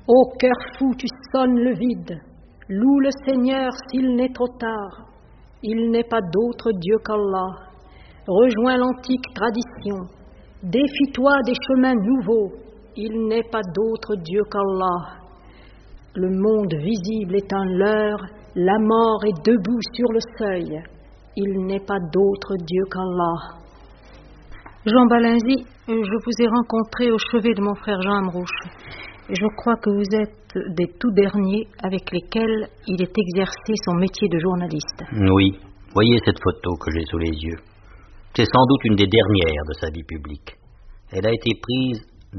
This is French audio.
Ô cœur fou, tu sonnes le vide. Loue le Seigneur s'il n'est trop tard. Il n'est pas d'autre Dieu qu'Allah. Rejoins l'antique tradition. Défie-toi des chemins nouveaux. Il n'est pas d'autre Dieu qu'Allah. Le monde visible est un leurre. La mort est debout sur le seuil. Il n'est pas d'autre Dieu qu'Allah. Jean Balinzy, je vous ai rencontré au chevet de mon frère Jean Amrouche. Je crois que vous êtes des tout derniers avec lesquels il ait exercé son métier de journaliste. Oui, voyez cette photo que j'ai sous les yeux. C'est sans doute une des dernières de sa vie publique. Elle a été prise